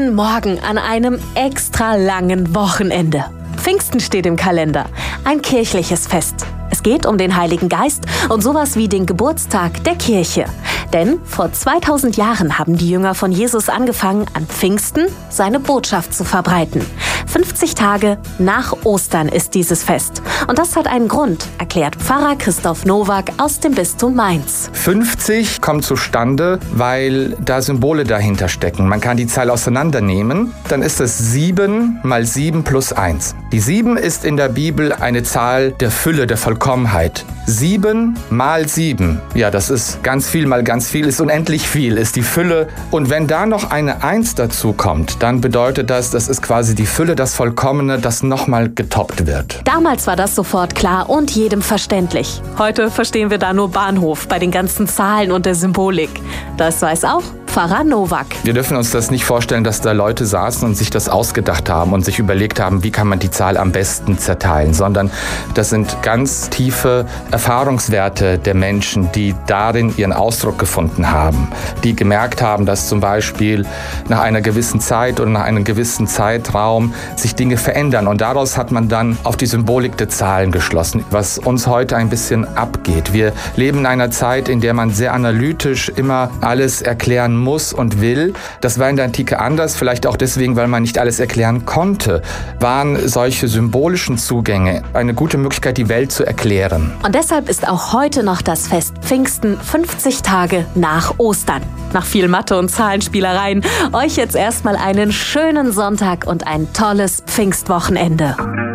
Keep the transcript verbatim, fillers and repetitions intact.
Guten Morgen an einem extra langen Wochenende. Pfingsten steht im Kalender, ein kirchliches Fest. Es geht um den Heiligen Geist und sowas wie den Geburtstag der Kirche. Denn vor zweitausend Jahren haben die Jünger von Jesus angefangen, an Pfingsten seine Botschaft zu verbreiten. fünfzig Tage nach Ostern ist dieses Fest. Und das hat einen Grund, erklärt Pfarrer Christoph Nowak aus dem Bistum Mainz. fünfzig kommt zustande, weil da Symbole dahinter stecken. Man kann die Zahl auseinandernehmen, dann ist es sieben mal sieben plus eins. Die sieben ist in der Bibel eine Zahl der Fülle, der Vollkommenheit. sieben mal sieben, ja, das ist ganz viel mal ganz viel, ist unendlich viel, ist die Fülle. Und wenn da noch eine eins dazu kommt, dann bedeutet das, das ist quasi die Fülle, das Vollkommene, das nochmal getoppt wird. Damals war das sofort klar und jedem verständlich. Heute verstehen wir da nur Bahnhof bei den ganzen Zahlen und der Symbolik. Das weiß auch Pfarrer Nowak. Wir dürfen uns das nicht vorstellen, dass da Leute saßen und sich das ausgedacht haben und sich überlegt haben, wie kann man die Zahl am besten zerteilen, sondern das sind ganz tiefe Erfahrungswerte der Menschen, die darin ihren Ausdruck gefunden haben, die gemerkt haben, dass zum Beispiel nach einer gewissen Zeit oder nach einem gewissen Zeitraum sich Dinge verändern. Und daraus hat man dann auf die Symbolik der Zahlen geschlossen, was uns heute ein bisschen abgeht. Wir leben in einer Zeit, in der man sehr analytisch immer alles erklären muss und will. Das war in der Antike anders, vielleicht auch deswegen, weil man nicht alles erklären konnte. Waren solche symbolischen Zugänge eine gute Möglichkeit, die Welt zu erklären. Und deshalb ist auch heute noch das Fest Pfingsten fünfzig Tage nach Ostern. Nach viel Mathe und Zahlenspielereien, euch jetzt erstmal einen schönen Sonntag und ein tolles Pfingstwochenende.